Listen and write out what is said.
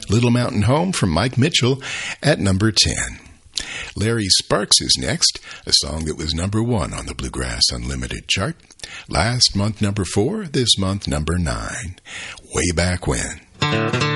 Little Mountain Home from Mike Mitchell at number 10. Larry Sparks is next, a song that was number 1 on the Bluegrass Unlimited chart. Last month, number 4, this month, number 9. Way Back When.